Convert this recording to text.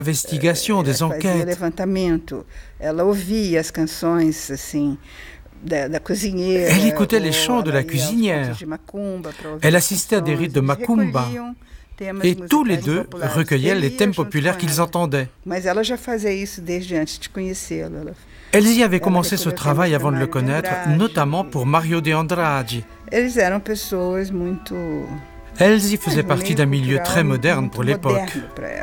investigations, des fazia enquêtes. levantamento, ela ouvia as canções assim da cozinheira. Elle écoutait les ou chants de ela la ia aos cuisinière. pontos de macumba para ouvir Elle as assistait à des rites de canções. Eles macumba. recolhiam temas Et tous les musicais deux populares. recueillaient Ele les ia thèmes junto populaires com qu'ils ela. entendaient. Mas ela já fazia isso desde antes de conhecê-lo. Elles y avaient Ela commencé ce recolheu travail temas avant de para le Mário de connaître, Andrade. notamment pour Mario de Andrade. Eles eram pessoas muito... Elles y faisaient um partie meio d'un milieu cultural très moderne muito pour l'époque. moderno para ela.